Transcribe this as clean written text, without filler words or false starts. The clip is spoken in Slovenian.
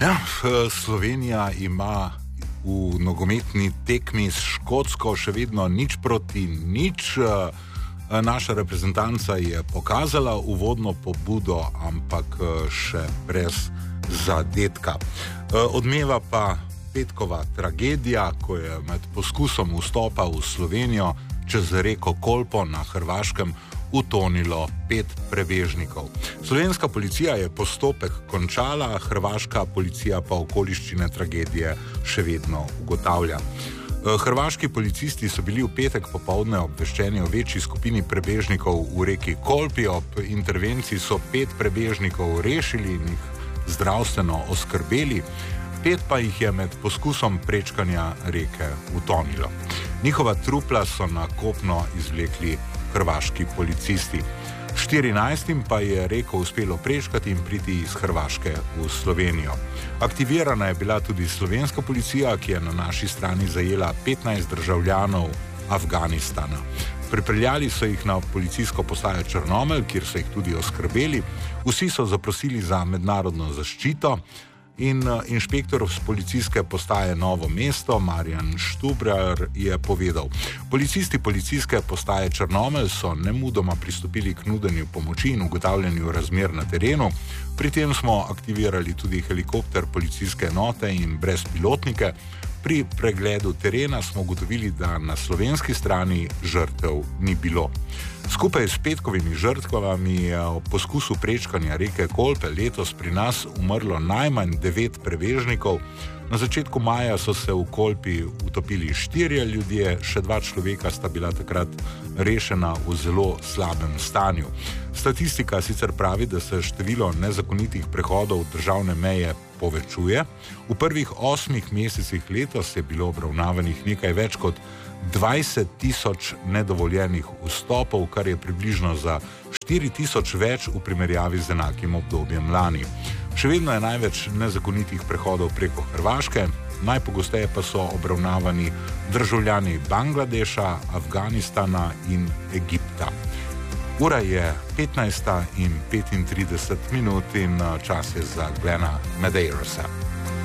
Ja, Slovenija ima v nogometni tekmi s Škotsko še vedno 0-0. Naša reprezentanca je pokazala uvodno pobudo, ampak še brez zadetka. Odmeva pa petkova tragedija, ko je med poskusom vstopa v Slovenijo čez reko Kolpo na Hrvaškem utonilo 5 prebežnikov. Slovenska policija je postopek končala, hrvaška policija pa okoliščine tragedije še vedno ugotavlja. Hrvaški policisti so bili v petek popoldne obveščeni o večji skupini prebežnikov v reki Kolpi. Ob intervenciji so 5 prebežnikov rešili in jih zdravstveno oskrbeli, 5 pa jih je med poskusom prečkanja reke utonilo. Njihova trupla so na kopno izvlekli hrvaški policisti. 14 pa je reko uspelo prečkati in priti iz Hrvaške v Slovenijo. Aktivirana je bila tudi slovenska policija, ki je na naši strani zajela 15 državljanov Afganistana. Pripeljali so jih na policijsko postajo Črnomelj, kjer so jih tudi oskrbeli. Vsi so zaprosili za mednarodno zaščito. In inšpektor z policijske postaje Novo mesto, Marjan Štubrar, je povedal: policisti policijske postaje Črnomelj so nemudoma pristopili k nudenju pomoči in ugotavljanju razmer na terenu. Pri tem smo aktivirali tudi helikopter policijske enote in brezpilotnike. Pri pregledu terena smo ugotovili, da na slovenski strani žrtev ni bilo. Skupaj s petkovimi žrtvami je ob poskusu prečkanja reke Kolpe letos pri nas umrlo najmanj 9 prebežnikov. Na začetku maja so se v Kolpi utopili 4 ljudje, še 2 človeka sta bila takrat rešena v zelo slabem stanju. Statistika sicer pravi, da se število nezakonitih prehodov državne meje povečuje. V prvih 8 mesecih letos je bilo obravnavanih nekaj več kot 20.000 nedovoljenih vstopov, kar je približno za 4.000 več v primerjavi z enakim obdobjem lani. Še vedno je največ nezakonitih prehodov preko Hrvaške, najpogosteje pa so obravnavani državljani Bangladeša, Afganistana in Egipta. Ura je 15:35 in čas je za Glena Medeirosa.